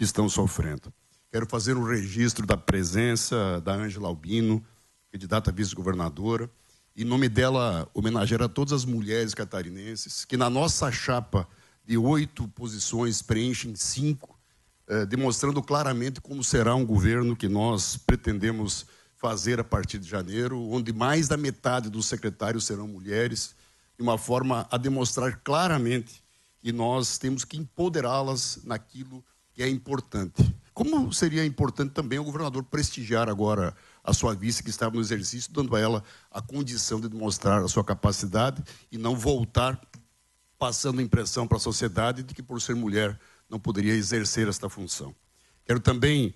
que estão sofrendo. Quero fazer um registro da presença da Ângela Albino, candidata a vice-governadora, e em nome dela homenagear a todas as mulheres catarinenses que na nossa chapa de 8 posições preenchem 5, demonstrando claramente como será um governo que nós pretendemos fazer a partir de janeiro, onde mais da metade dos secretários serão mulheres, de uma forma a demonstrar claramente que nós temos que empoderá-las naquilo que é importante. Como seria importante também o governador prestigiar agora a sua vice, que estava no exercício, dando a ela a condição de demonstrar a sua capacidade e não voltar passando a impressão para a sociedade de que, por ser mulher, não poderia exercer esta função. Quero também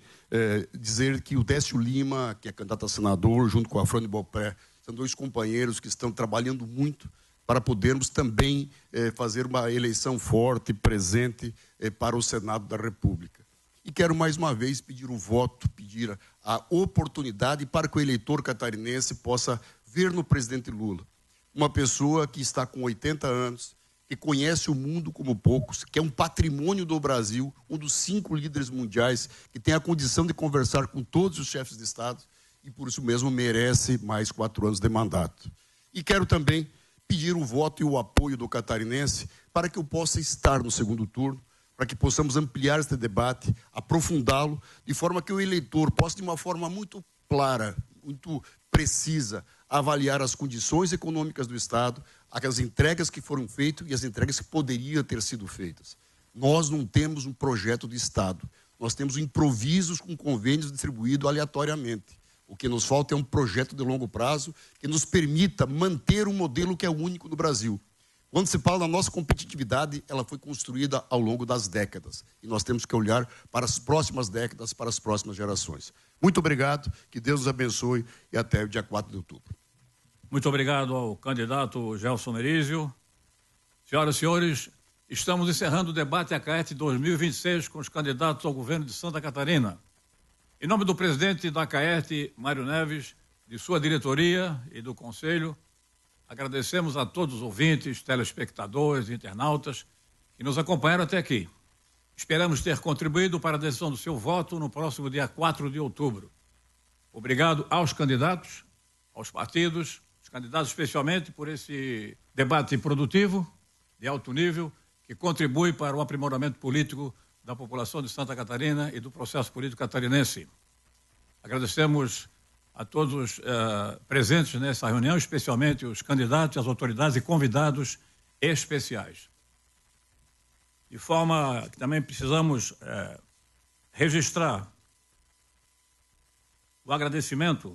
dizer que o Décio Lima, que é candidato a senador, junto com a Afrânio Bopé, são 2 companheiros que estão trabalhando muito para podermos também fazer uma eleição forte, presente para o Senado da República. E quero mais uma vez pedir o voto, pedir a oportunidade para que o eleitor catarinense possa ver no presidente Lula uma pessoa que está com 80 anos, que conhece o mundo como poucos, que é um patrimônio do Brasil, um dos 5 líderes mundiais, que tem a condição de conversar com todos os chefes de Estado e, por isso mesmo, merece mais 4 anos de mandato. E quero também pedir o voto e o apoio do catarinense para que eu possa estar no segundo turno, para que possamos ampliar este debate, aprofundá-lo, de forma que o eleitor possa, de uma forma muito clara, muito precisa, avaliar as condições econômicas do Estado, as entregas que foram feitas e as entregas que poderiam ter sido feitas. Nós não temos um projeto de Estado, nós temos improvisos com convênios distribuídos aleatoriamente. O que nos falta é um projeto de longo prazo que nos permita manter um modelo que é único no Brasil. Quando se fala da nossa competitividade, ela foi construída ao longo das décadas. E nós temos que olhar para as próximas décadas, para as próximas gerações. Muito obrigado, que Deus nos abençoe e até o dia 4 de outubro. Muito obrigado ao candidato Gelson Merizio. Senhoras e senhores, estamos encerrando o debate ACAERT 2026 com os candidatos ao governo de Santa Catarina. Em nome do presidente da ACAERT, Mário Neves, de sua diretoria e do Conselho, agradecemos a todos os ouvintes, telespectadores e internautas que nos acompanharam até aqui. Esperamos ter contribuído para a decisão do seu voto no próximo dia 4 de outubro. Obrigado aos candidatos, aos partidos, os candidatos especialmente por esse debate produtivo, de alto nível, que contribui para o aprimoramento político da população de Santa Catarina e do processo político catarinense. Agradecemos a todos os presentes nessa reunião, especialmente os candidatos, as autoridades e convidados especiais. De forma que também precisamos registrar o agradecimento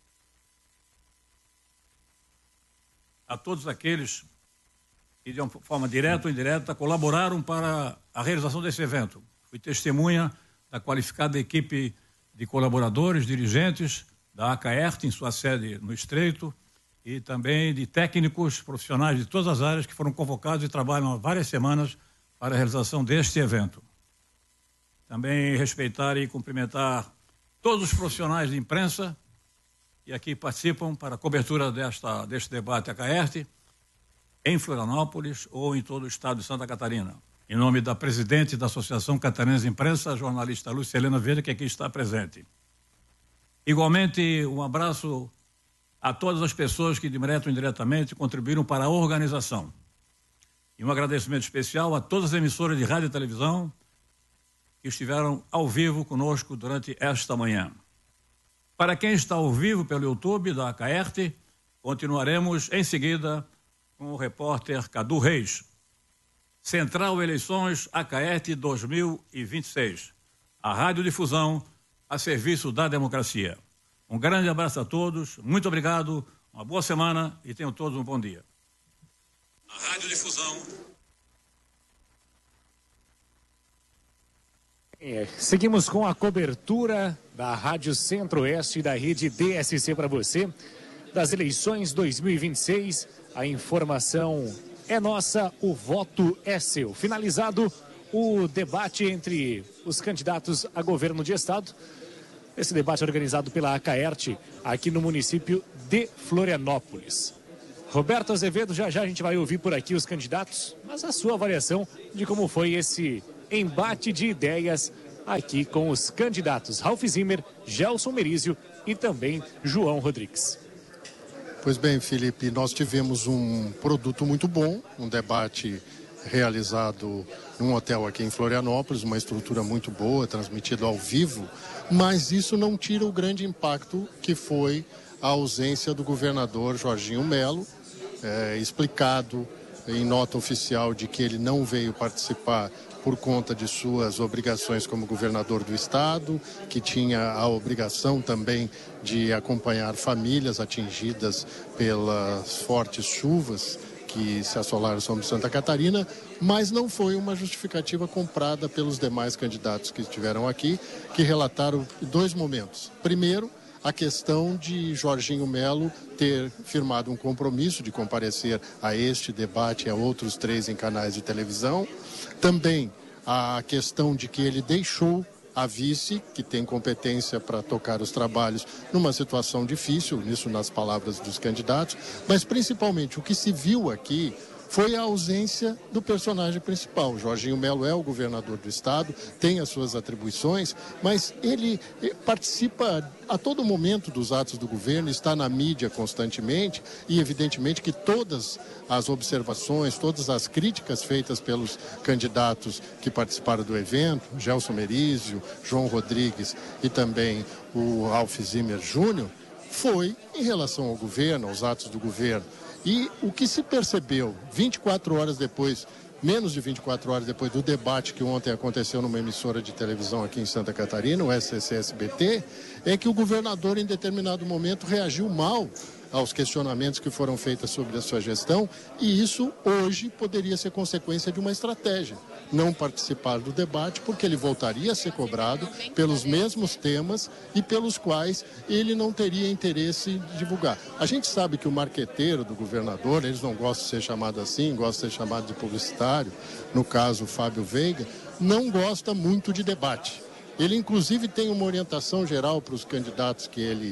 a todos aqueles que, de uma forma direta ou indireta, colaboraram para a realização desse evento. Fui testemunha da qualificada equipe de colaboradores, dirigentes da ACAERT, em sua sede no Estreito, e também de técnicos profissionais de todas as áreas que foram convocados e trabalham há várias semanas para a realização deste evento. Também respeitar e cumprimentar todos os profissionais de imprensa que aqui participam para a cobertura deste debate ACAERT em Florianópolis ou em todo o estado de Santa Catarina. Em nome da presidente da Associação Catarinense de Imprensa, a jornalista Lúcia Helena Vieira, que aqui está presente. Igualmente, um abraço a todas as pessoas que, direto ou indiretamente, contribuíram para a organização. E um agradecimento especial a todas as emissoras de rádio e televisão que estiveram ao vivo conosco durante esta manhã. Para quem está ao vivo pelo YouTube da ACAERT, continuaremos em seguida com o repórter Cadu Reis. Central Eleições ACAERT 2026. A radiodifusão a serviço da democracia. Um grande abraço a todos, muito obrigado, uma boa semana e tenham todos um bom dia. A radiodifusão. Seguimos com a cobertura da Rádio Centro-Oeste e da rede DSC para você, das eleições 2026. A informação é nossa, o voto é seu. Finalizado o debate entre os candidatos a governo de estado. Esse debate é organizado pela ACAERT aqui no município de Florianópolis. Roberto Azevedo, já a gente vai ouvir por aqui os candidatos, mas a sua avaliação de como foi esse embate de ideias aqui com os candidatos Ralph Zimmer, Gelson Merizio e também João Rodrigues. Pois bem, Felipe, nós tivemos um produto muito bom, um debate realizado num hotel aqui em Florianópolis, uma estrutura muito boa, transmitido ao vivo, mas isso não tira o grande impacto que foi a ausência do governador Jorginho Melo, explicado em nota oficial de que ele não veio participar por conta de suas obrigações como governador do estado, que tinha a obrigação também de acompanhar famílias atingidas pelas fortes chuvas que se assolaram sobre Santa Catarina, mas não foi uma justificativa comprada pelos demais candidatos que estiveram aqui, que relataram dois momentos. Primeiro, a questão de Jorginho Melo ter firmado um compromisso de comparecer a este debate e a outros 3 em canais de televisão. Também a questão de que ele deixou a vice, que tem competência para tocar os trabalhos numa situação difícil, isso nas palavras dos candidatos, mas principalmente o que se viu aqui foi a ausência do personagem principal. Jorginho Melo é o governador do estado, tem as suas atribuições, mas ele participa a todo momento dos atos do governo, está na mídia constantemente e evidentemente que todas as observações, todas as críticas feitas pelos candidatos que participaram do evento, Gelson Merizio, João Rodrigues e também o Ralph Zimmer Júnior, foi em relação ao governo, aos atos do governo. E o que se percebeu 24 horas depois, menos de 24 horas depois do debate que ontem aconteceu numa emissora de televisão aqui em Santa Catarina, o SCC-SBT, é que o governador em determinado momento reagiu mal aos questionamentos que foram feitos sobre a sua gestão, e isso hoje poderia ser consequência de uma estratégia. Não participar do debate, porque ele voltaria a ser cobrado pelos mesmos temas e pelos quais ele não teria interesse de divulgar. A gente sabe que o marqueteiro do governador, eles não gostam de ser chamado assim, gostam de ser chamado de publicitário, no caso o Fábio Veiga, não gosta muito de debate. Ele, inclusive, tem uma orientação geral para os candidatos que ele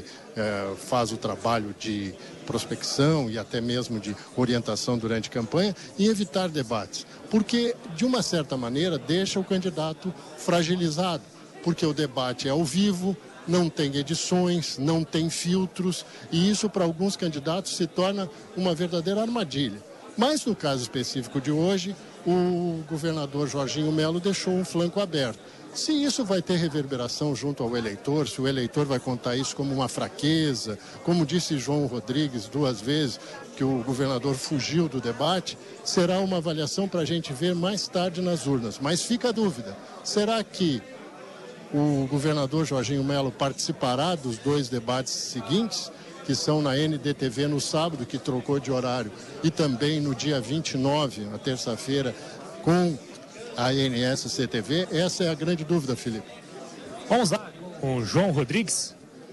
faz o trabalho de prospecção e até mesmo de orientação durante a campanha, em evitar debates. Porque, de uma certa maneira, deixa o candidato fragilizado. Porque o debate é ao vivo, não tem edições, não tem filtros, e isso, para alguns candidatos, se torna uma verdadeira armadilha. Mas, no caso específico de hoje, o governador Jorginho Melo deixou um flanco aberto. Se isso vai ter reverberação junto ao eleitor, se o eleitor vai contar isso como uma fraqueza, como disse João Rodrigues 2 vezes, que o governador fugiu do debate, será uma avaliação para a gente ver mais tarde nas urnas. Mas fica a dúvida, será que o governador Jorginho Melo participará dos 2 debates seguintes, que são na NDTV no sábado, que trocou de horário, e também no dia 29, na terça-feira, com a ANS-CTV? Essa é a grande dúvida, Felipe. Vamos lá com o João Rodrigues.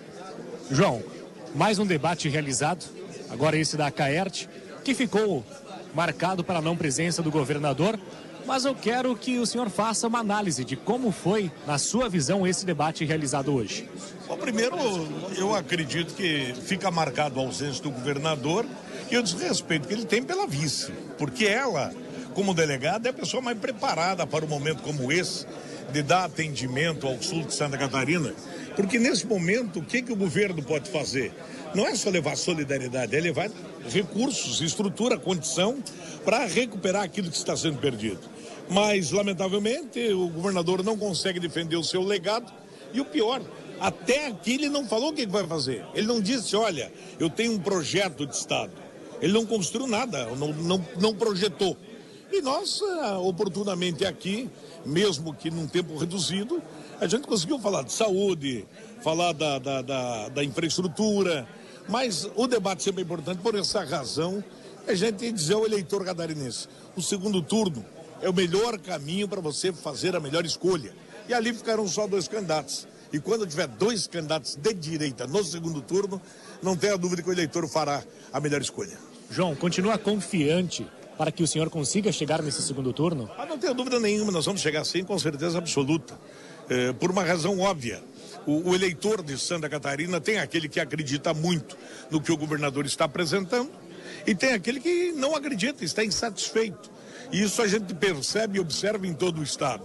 João, mais um debate realizado, agora esse da Caerte, que ficou marcado para a não presença do governador, mas eu quero que o senhor faça uma análise de como foi, na sua visão, esse debate realizado hoje. Bom, primeiro, eu acredito que fica marcado a ausência do governador e o desrespeito que ele tem pela vice, porque ela, como delegada, é a pessoa mais preparada para um momento como esse, de dar atendimento ao sul de Santa Catarina, porque nesse momento, o que o governo pode fazer? Não é só levar solidariedade, é levar recursos, estrutura, condição para recuperar aquilo que está sendo perdido. Mas, lamentavelmente, o governador não consegue defender o seu legado e o pior, até aqui ele não falou o que vai fazer. Ele não disse, olha, eu tenho um projeto de Estado. Ele não construiu nada, não projetou. E nós, oportunamente aqui, mesmo que num tempo reduzido, a gente conseguiu falar de saúde, falar da infraestrutura, mas o debate sempre é importante por essa razão, a gente dizer ao eleitor catarinense, o segundo turno é o melhor caminho para você fazer a melhor escolha. E ali ficaram só 2 candidatos. E quando tiver 2 candidatos de direita no segundo turno, não tenha dúvida que o eleitor fará a melhor escolha. João, continua confiante para que o senhor consiga chegar nesse segundo turno? Não tenho dúvida nenhuma, nós vamos chegar sim, com certeza absoluta. Por uma razão óbvia. O eleitor de Santa Catarina tem aquele que acredita muito no que o governador está apresentando e tem aquele que não acredita, está insatisfeito. E isso a gente percebe e observa em todo o estado.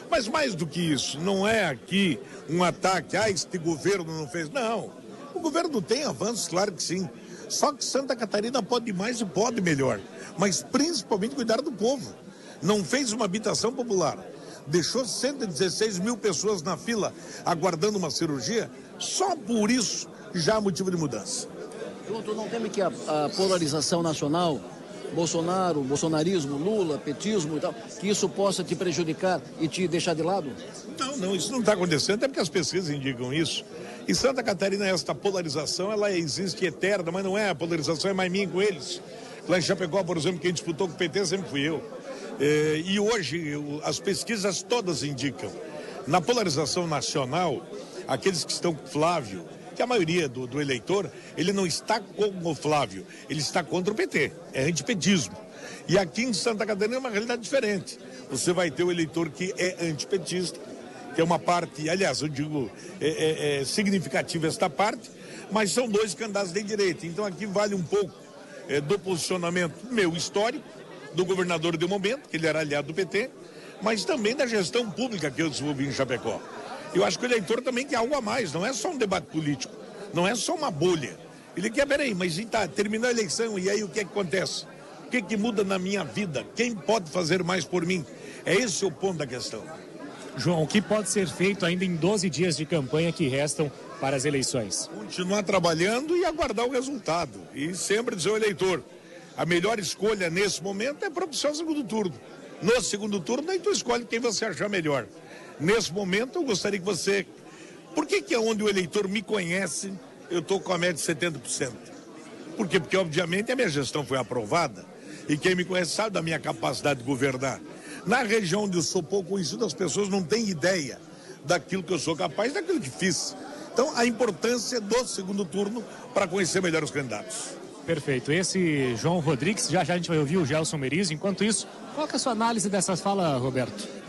Mas mais do que isso, não é aqui um ataque, este governo não fez. Não, o governo tem avanços, claro que sim. Só que Santa Catarina pode mais e pode melhor. Mas principalmente cuidar do povo. Não fez uma habitação popular. Deixou 116 mil pessoas na fila aguardando uma cirurgia. Só por isso já há motivo de mudança. Tu não teme que a polarização nacional, Bolsonaro, bolsonarismo, Lula, petismo e tal, que isso possa te prejudicar e te deixar de lado? Não, isso não está acontecendo, até porque as pesquisas indicam isso. Em Santa Catarina, esta polarização, ela existe eterna, mas não é a polarização, é mais minha com eles. Lá em Chapecó, por exemplo, quem disputou com o PT sempre fui eu. E hoje, as pesquisas todas indicam. Na polarização nacional, aqueles que estão com Flávio, que a maioria do eleitor, ele não está com o Flávio, ele está contra o PT, é antipetismo. E aqui em Santa Catarina é uma realidade diferente. Você vai ter o eleitor que é antipetista, que é uma parte, aliás, eu digo, significativa esta parte, mas são dois candidatos de direita. Então aqui vale um pouco do posicionamento meu histórico, do governador de momento, que ele era aliado do PT, mas também da gestão pública que eu desenvolvi em Chapecó. Eu acho que o eleitor também quer algo a mais, não é só um debate político, não é só uma bolha. Ele quer, peraí, mas terminou a eleição e aí o que acontece? O que muda na minha vida? Quem pode fazer mais por mim? É esse o ponto da questão. João, o que pode ser feito ainda em 12 dias de campanha que restam para as eleições? Continuar trabalhando e aguardar o resultado. E sempre dizer ao eleitor, a melhor escolha nesse momento é propiciar o segundo turno. No segundo turno, aí tu escolhe quem você achar melhor. Nesse momento, eu gostaria que você... Por que é onde o eleitor me conhece, eu estou com a média de 70%? Por quê? Porque, obviamente, a minha gestão foi aprovada e quem me conhece sabe da minha capacidade de governar. Na região onde eu sou pouco conhecido, as pessoas não têm ideia daquilo que eu sou capaz, daquilo que fiz. Então, a importância do segundo turno para conhecer melhor os candidatos. Perfeito. Esse João Rodrigues, já a gente vai ouvir o Gelson Merizio. Enquanto isso, qual que é a sua análise dessas falas, Roberto?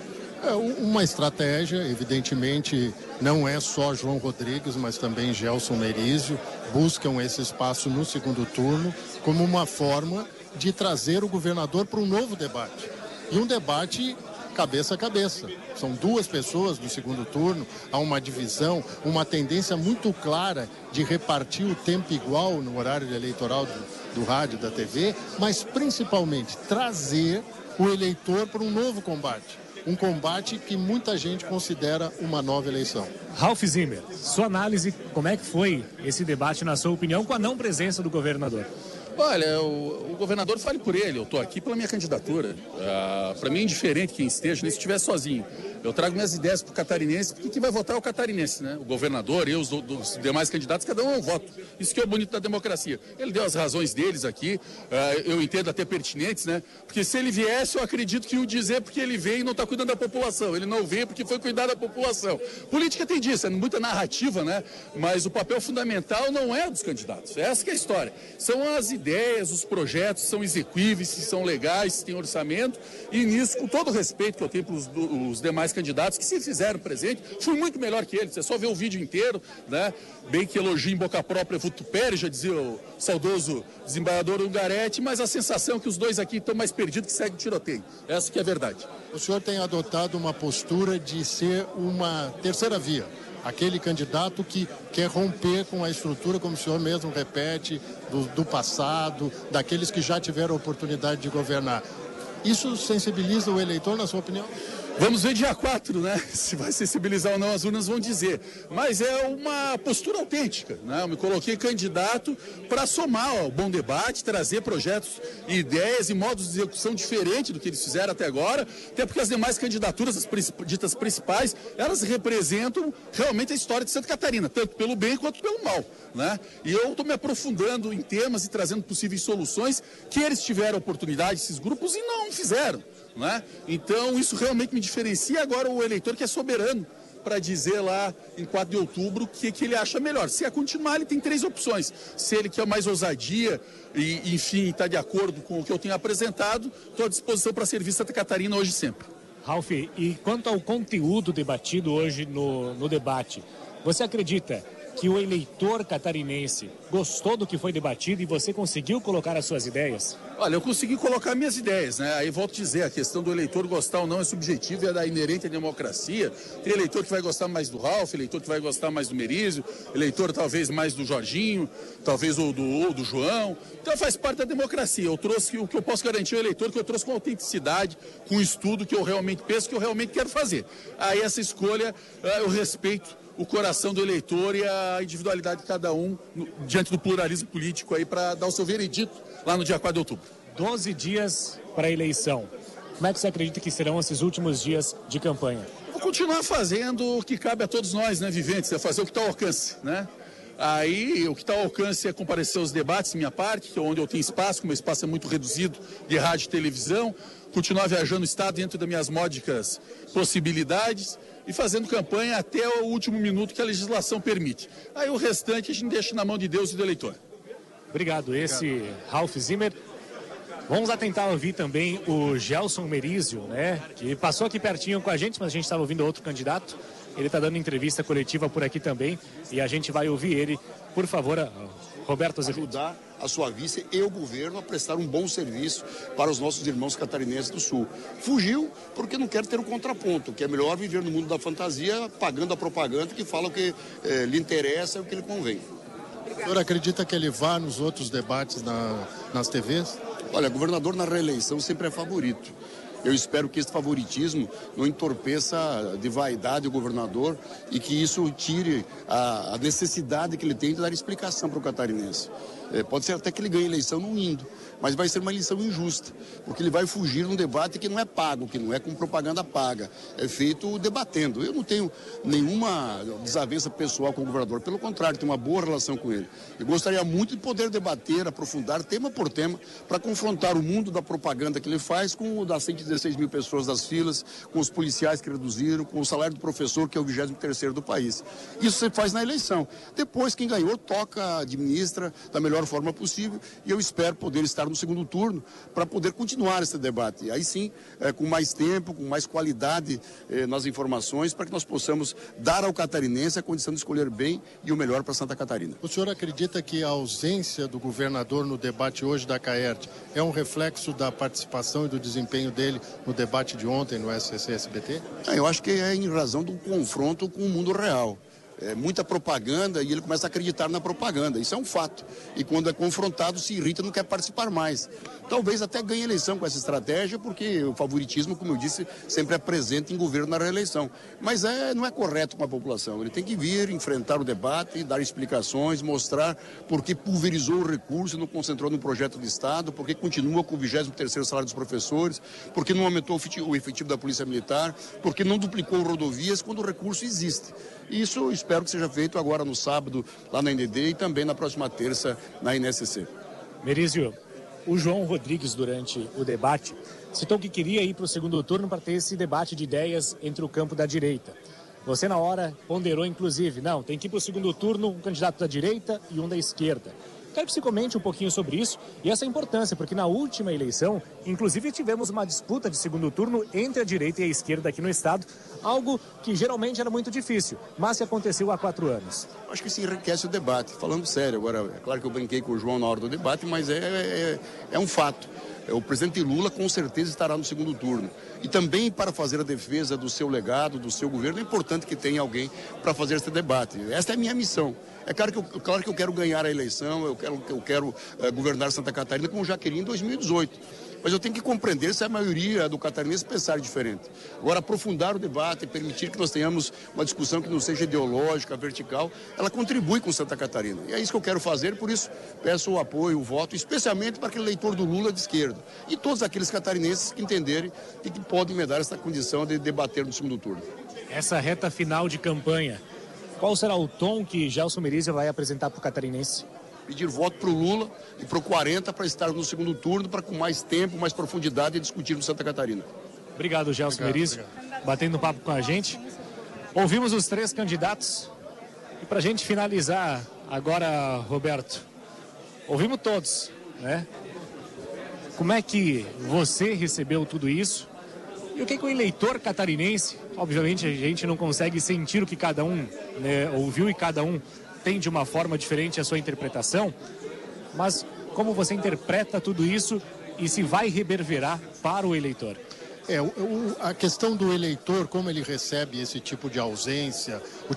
Uma estratégia, evidentemente, não é só João Rodrigues, mas também Gelson Merizio, buscam esse espaço no segundo turno como uma forma de trazer o governador para um novo debate. E um debate cabeça a cabeça. São duas pessoas do segundo turno, há uma divisão, uma tendência muito clara de repartir o tempo igual no horário eleitoral do rádio, da TV, mas principalmente trazer o eleitor para um novo combate. Um combate que muita gente considera uma nova eleição. Ralf Zimmer, sua análise, como é que foi esse debate, na sua opinião, com a não presença do governador? Olha, o governador fale por ele, eu estou aqui pela minha candidatura. Para mim é indiferente quem esteja, nem se estiver sozinho. Eu trago minhas ideias para o catarinense, porque quem vai votar é o catarinense, né? O governador, eu, os demais candidatos, cada um é um voto. Isso que é o bonito da democracia. Ele deu as razões deles aqui, eu entendo até pertinentes, né? Porque se ele viesse, eu acredito que o dizer porque ele veio e não está cuidando da população. Ele não veio porque foi cuidar da população. Política tem disso, é muita narrativa, né? Mas o papel fundamental não é dos candidatos. Essa que é a história. São as ideias, os projetos, são execuíveis, são legais, têm orçamento. E nisso, com todo o respeito que eu tenho para os demais candidatos que se fizeram presente, fui muito melhor que eles. É só ver o vídeo inteiro, né? Bem que elogio em boca própria Vutupere, já dizia o saudoso desembargador Ungaretti, mas a sensação é que os dois aqui estão mais perdidos que segue o tiroteio. Essa que é a verdade. O senhor tem adotado uma postura de ser uma terceira via. Aquele candidato que quer romper com a estrutura, como o senhor mesmo repete, do passado, daqueles que já tiveram a oportunidade de governar. Isso sensibiliza o eleitor, na sua opinião? Vamos ver dia 4, né? Se vai sensibilizar ou não, as urnas vão dizer. Mas é uma postura autêntica, né? Eu me coloquei candidato para somar ao bom debate, trazer projetos, ideias e modos de execução diferentes do que eles fizeram até agora, até porque as demais candidaturas, as ditas principais, elas representam realmente a história de Santa Catarina, tanto pelo bem quanto pelo mal, né? E eu estou me aprofundando em temas e trazendo possíveis soluções que eles tiveram oportunidade, esses grupos, e não fizeram. Né? Então isso realmente me diferencia. Agora o eleitor que é soberano para dizer lá em 4 de outubro o que ele acha melhor. Se é continuar, ele tem 3 opções. Se ele quer mais ousadia e enfim está de acordo com o que eu tenho apresentado, estou à disposição para servir Santa Catarina hoje e sempre. Ralf, e quanto ao conteúdo debatido hoje no debate, você acredita que o eleitor catarinense gostou do que foi debatido e você conseguiu colocar as suas ideias? Olha, eu consegui colocar minhas ideias, né? Aí volto a dizer, a questão do eleitor gostar ou não é subjetiva, é da inerente à democracia. Tem eleitor que vai gostar mais do Ralf, eleitor que vai gostar mais do Merizio, eleitor talvez mais do Jorginho, talvez ou do João. Então faz parte da democracia. Eu trouxe o que eu posso garantir ao eleitor, que eu trouxe com autenticidade, com estudo que eu realmente penso, que eu realmente quero fazer. Aí essa escolha, eu respeito o coração do eleitor e a individualidade de cada um diante do pluralismo político aí para dar o seu veredito lá no dia 4 de outubro. 12 dias para a eleição. Como é que você acredita que serão esses últimos dias de campanha? Vou continuar fazendo o que cabe a todos nós, né, viventes, é fazer o que está ao alcance, né? Aí, o que está ao alcance é comparecer aos debates, minha parte, que é onde eu tenho espaço, como o espaço é muito reduzido de rádio e televisão, continuar viajando o estado dentro das minhas módicas possibilidades e fazendo campanha até o último minuto que a legislação permite. Aí o restante a gente deixa na mão de Deus e do eleitor. Obrigado. Esse Ralf Zimmer. Vamos lá tentar ouvir também o Gelson Merizio, né? Que passou aqui pertinho com a gente, mas a gente estava ouvindo outro candidato. Ele está dando entrevista coletiva por aqui também e a gente vai ouvir ele. Por favor, Roberto Azevedo. Ajudar a sua vice e o governo a prestar um bom serviço para os nossos irmãos catarinenses do Sul. Fugiu porque não quer ter um contraponto, que é melhor viver no mundo da fantasia, pagando a propaganda que fala o que lhe interessa e o que lhe convém. O senhor acredita que ele vá nos outros debates nas TVs? Olha, governador na reeleição sempre é favorito. Eu espero que esse favoritismo não entorpeça de vaidade o governador e que isso tire a necessidade que ele tem de dar explicação para o catarinense. Pode ser até que ele ganhe a eleição não indo, mas vai ser uma eleição injusta, porque ele vai fugir num debate que não é pago, que não é com propaganda paga, é feito debatendo. Eu não tenho nenhuma desavença pessoal com o governador, pelo contrário, tenho uma boa relação com ele. Eu gostaria muito de poder debater, aprofundar tema por tema, para confrontar o mundo da propaganda que ele faz com o das 116 mil pessoas das filas, com os policiais que reduziram, com o salário do professor, que é o 23º do país. Isso você faz na eleição. Depois, quem ganhou, toca, administra da melhor forma possível, e eu espero poder estar no segundo turno para poder continuar esse debate. E aí sim, com mais tempo, com mais qualidade nas informações, para que nós possamos dar ao catarinense a condição de escolher bem e o melhor para Santa Catarina. O senhor acredita que a ausência do governador no debate hoje da CAERT é um reflexo da participação e do desempenho dele no debate de ontem no SCC-SBT? Eu acho que é em razão do confronto com o mundo real. Muita propaganda e ele começa a acreditar na propaganda. Isso é um fato. E quando é confrontado, se irrita e não quer participar mais. Talvez até ganhe eleição com essa estratégia, porque o favoritismo, como eu disse, sempre é presente em governo na reeleição. Mas não é correto com a população. Ele tem que vir, enfrentar o debate, dar explicações, mostrar por que pulverizou o recurso e não concentrou no projeto de Estado, por que continua com o 23º salário dos professores, por que não aumentou o efetivo da Polícia Militar, por que não duplicou rodovias quando o recurso existe. Isso espero que seja feito agora no sábado, lá na NDD, e também na próxima terça, na INSC. Merizio, o João Rodrigues, durante o debate, citou que queria ir para o segundo turno para ter esse debate de ideias entre o campo da direita. Você, na hora, ponderou, inclusive, não, tem que ir para o segundo turno um candidato da direita e um da esquerda. Quero que você comente um pouquinho sobre isso e essa importância, porque na última eleição, inclusive, tivemos uma disputa de segundo turno entre a direita e a esquerda aqui no estado, algo que geralmente era muito difícil, mas que aconteceu há 4 anos. Acho que isso enriquece o debate, falando sério. Agora, é claro que eu brinquei com o João na hora do debate, mas é um fato. O presidente Lula com certeza estará no segundo turno. E também para fazer a defesa do seu legado, do seu governo, é importante que tenha alguém para fazer esse debate. Esta é a minha missão. É claro que eu quero ganhar a eleição, eu quero governar Santa Catarina como já queria em 2018. Mas eu tenho que compreender se a maioria do catarinense pensar diferente. Agora, aprofundar o debate, permitir que nós tenhamos uma discussão que não seja ideológica, vertical, ela contribui com Santa Catarina. E é isso que eu quero fazer, por isso peço o apoio, o voto, especialmente para aquele eleitor do Lula de esquerda. E todos aqueles catarinenses que entenderem e que podem me dar essa condição de debater no segundo turno. Essa reta final de campanha, qual será o tom que Gelson Merizio vai apresentar para o catarinense? Pedir voto para o Lula e para o 40 para estar no segundo turno, para com mais tempo, mais profundidade discutir no Santa Catarina. Obrigado, Gelson Merizio, batendo papo com a gente. Ouvimos os 3 candidatos e para a gente finalizar agora, Roberto, ouvimos todos, né? Como é que você recebeu tudo isso? E o que o eleitor catarinense, obviamente a gente não consegue sentir o que cada um, né, ouviu e cada um tem de uma forma diferente a sua interpretação, mas como você interpreta tudo isso e se vai reverberar para o eleitor. A questão do eleitor, como ele recebe esse tipo de ausência,